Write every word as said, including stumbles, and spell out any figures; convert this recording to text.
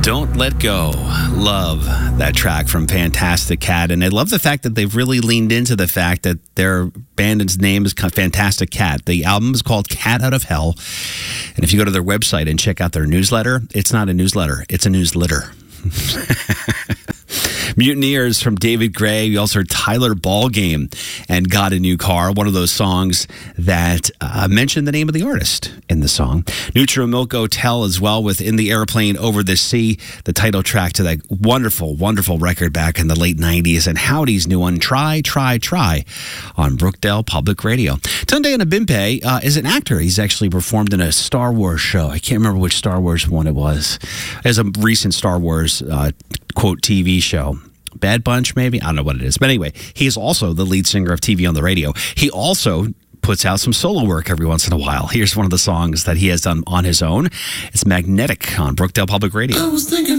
Don't Let Go. Love that track from Fantastic Cat. And I love the fact that they've really leaned into the fact that their band's name is Fantastic Cat. The album is called Cat Out of Hell. And if you go to their website and check out their newsletter, it's not a newsletter, it's a newsletter. Mutineers from David Gray. We also heard Tyler Ballgame and Got a New Car, one of those songs that uh, mentioned the name of the artist in the song. Neutral Milk Hotel as well with In the Airplane Over the Sea, the title track to that wonderful, wonderful record back in the late nineties. And Howdy's new one, Try, Try, Try, on Brookdale Public Radio. Tunde Adebimpe uh, is an actor. He's actually performed in a Star Wars show. I can't remember which Star Wars one it was. As a recent Star Wars uh, quote T V show. Bad Bunch, maybe? I don't know what it is. But anyway, he's also the lead singer of T V on the Radio. He also puts out some solo work every once in a while. Here's one of the songs that he has done on his own. It's Magnetic on Brookdale Public Radio. I was thinking